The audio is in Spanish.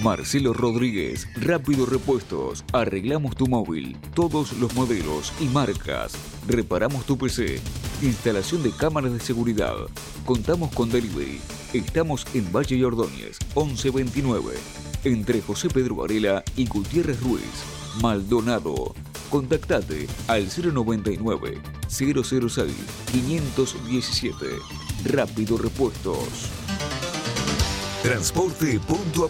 Marcelo Rodríguez, Rápido Repuestos. Arreglamos tu móvil, todos los modelos y marcas. Reparamos tu PC. Instalación de cámaras de seguridad. Contamos con delivery. Estamos en Valle y Ordóñez, 1129. Entre José Pedro Varela y Gutiérrez Ruiz. Maldonado. Contactate al 099 006 517. Rápido Repuestos. Transporte Punto